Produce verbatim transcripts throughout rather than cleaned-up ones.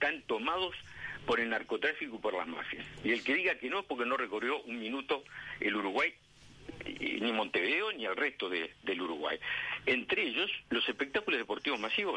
están tomados por el narcotráfico y por las mafias. Y el que diga que no es porque no recorrió un minuto el Uruguay, ni Montevideo, ni el resto de, del Uruguay. Entre ellos, los espectáculos deportivos masivos,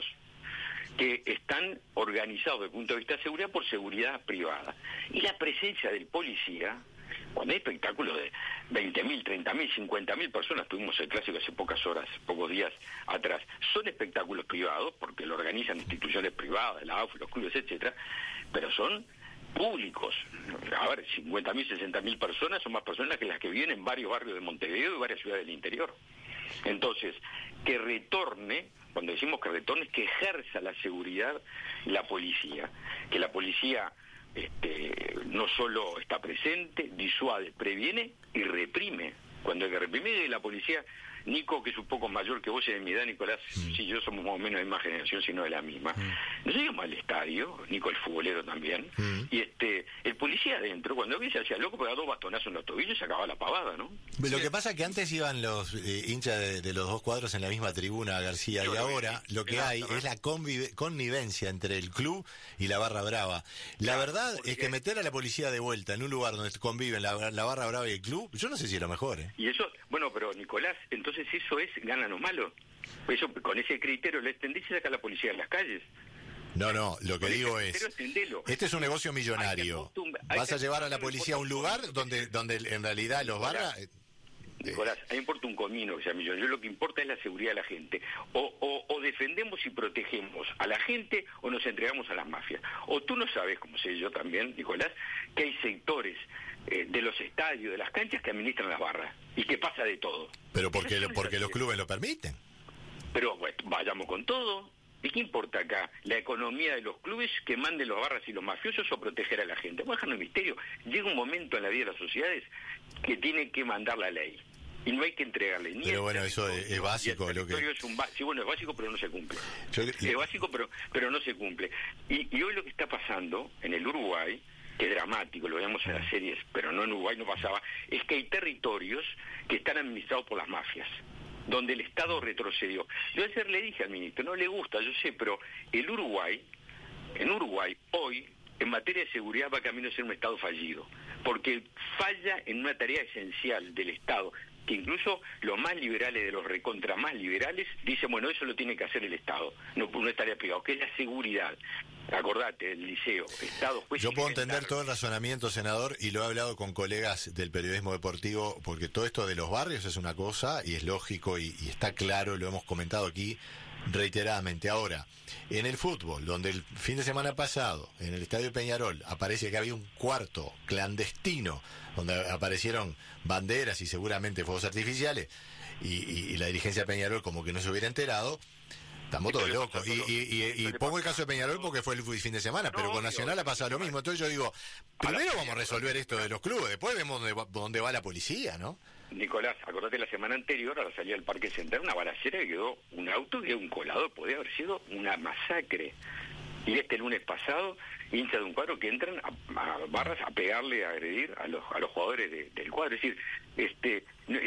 que están organizados desde el punto de vista de seguridad por seguridad privada. Y la presencia del policía, cuando hay espectáculos de veinte mil, treinta mil, cincuenta mil personas, tuvimos el clásico hace pocas horas, pocos días atrás, son espectáculos privados, porque lo organizan instituciones privadas, la A U F, los clubes, etcétera, pero son públicos. A ver, cincuenta mil, sesenta mil personas son más personas que las que viven en varios barrios de Montevideo y varias ciudades del interior. Entonces, que retorne, cuando decimos que retorne, es que ejerza la seguridad la policía, que la policía este, no solo está presente, disuade, previene y reprime. Cuando hay que reprimir, la policía, Nico, que es un poco mayor que vos y de mi edad, Nicolás, mm. sí, yo somos más o menos de misma generación, sino de la misma. Mm. Nos íbamos al estadio, Nico el futbolero también, mm. y este el policía adentro, cuando vi se hacía loco, pegaba dos bastonazos en los tobillos y se acababa la pavada, ¿no? Lo sí. que pasa es que antes iban los eh, hinchas de, de los dos cuadros en la misma tribuna, García, yo y ahora vi, lo que hay es la convive, connivencia entre el club y la barra brava. La claro, verdad porque... es que meter a la policía de vuelta en un lugar donde conviven la, la barra brava y el club, yo no sé si es lo mejor, ¿eh? Y eso, bueno, pero Nicolás, entonces eso es, ganan los malos. Eso, con ese criterio le extendís y saca a la policía de las calles. No, no, lo que con digo es, extendelo. Este es un negocio millonario. Vas a llevar a la policía a un lugar donde donde en realidad los barras... Eh, Nicolás, a mí me importa un comino que sea millonario. Yo lo que importa es la seguridad de la gente. O, o, o defendemos y protegemos a la gente o nos entregamos a las mafias. O tú no sabes, como sé yo también, Nicolás, que hay sectores eh, de los estadios, de las canchas que administran las barras y que pasa de todo. Pero porque, lo, porque los clubes lo permiten. Pero bueno, vayamos con todo. ¿Y qué importa acá? ¿La economía de los clubes que manden los barras y los mafiosos o proteger a la gente? Vamos a dejarnos el misterio. Llega un momento en la vida de las sociedades que tiene que mandar la ley. Y no hay que entregarle ni pero bueno, eso es, es básico. Lo que... es un ba... sí, bueno, es básico, pero no se cumple. Yo... Es básico, pero pero no se cumple. Y, y hoy lo que está pasando en el Uruguay, que es dramático, lo vemos en las series, pero no en Uruguay no pasaba, es que hay territorios que están administrados por las mafias, donde el Estado retrocedió. Yo ayer le dije al ministro, no le gusta, yo sé, pero el Uruguay, en Uruguay, hoy, en materia de seguridad va camino a ser un Estado fallido, porque falla en una tarea esencial del Estado, que incluso los más liberales de los recontra más liberales dicen, bueno, eso lo tiene que hacer el Estado, no, no es tarea privada, que es la seguridad. Acordate, el liceo, Estado, juez. Yo puedo entender todo el razonamiento, senador, y lo he hablado con colegas del periodismo deportivo, porque todo esto de los barrios es una cosa, y es lógico, y, y está claro, lo hemos comentado aquí reiteradamente. Ahora, en el fútbol, donde el fin de semana pasado, en el Estadio Peñarol, aparece que había un cuarto clandestino, donde aparecieron banderas y seguramente fuegos artificiales, y, y, y la dirigencia de Peñarol como que no se hubiera enterado. Estamos todos locos. Y, y, y, y pongo el caso de Peñarol porque fue el fin de semana, pero con Nacional ha pasado lo mismo. Entonces yo digo, primero vamos a resolver esto de los clubes, después vemos dónde va, dónde va la policía, ¿no? Nicolás, acordate la semana anterior, a la salida del Parque Central, una balacera que quedó un auto y un colador, podría haber sido una masacre. Y este lunes pasado, hinchas de un cuadro que entran a, a barras a pegarle, a agredir a los a los jugadores de, del cuadro. Es decir, este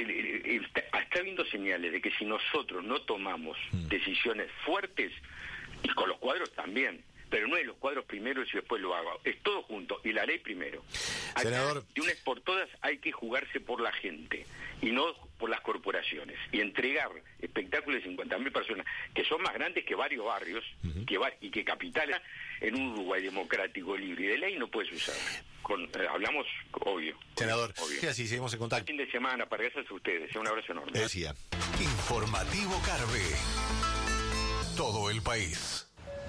está, está habiendo señales de que si nosotros no tomamos decisiones fuertes, y con los cuadros también, pero no es los cuadros primero y después lo hago, es todo junto, y la ley primero. Acá, senador, de una vez por todas hay que jugarse por la gente y no por las corporaciones, y entregar espectáculos de cincuenta mil personas que son más grandes que varios barrios, uh-huh. que va, y que capitales en un Uruguay democrático, libre y de ley no puedes usar. Con, eh, hablamos, obvio. Senador, obvio. Sí, así seguimos en contacto. Fin de semana, para gracias a ustedes, un abrazo enorme. Decía. Informativo Carve. Todo el país.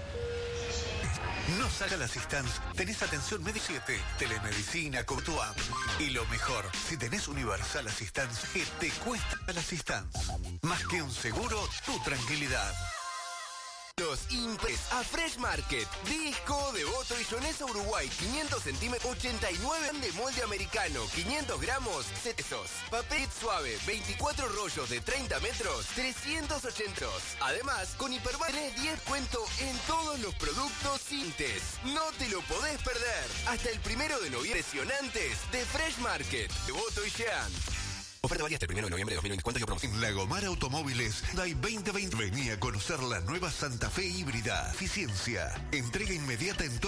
No salga la Assistance, tenés atención médica siete, telemedicina con tu app. Y lo mejor, si tenés Universal Assistance, que te cuesta la Assistance. Más que un seguro, tu tranquilidad. Los impres a Fresh Market. Disco de Voto y Sonesa Uruguay, quinientos centímetros, ochenta y nueve de molde americano, quinientos gramos, pesos. Papel suave, veinticuatro rollos de treinta metros, trescientos ochenta. Además, con Hiperbar tenés diez cuento en todos los productos Sintes. No te lo podés perder. Hasta el primero de noviembre, impresionantes de Fresh Market, de Voto y Jean. Oferta válida hasta el primero de noviembre de dos mil veinticuatro y promoción. En Lagomar Automóviles, Day veinte veinte. Vení a conocer la nueva Santa Fe híbrida. Eficiencia. Entrega inmediata en todo.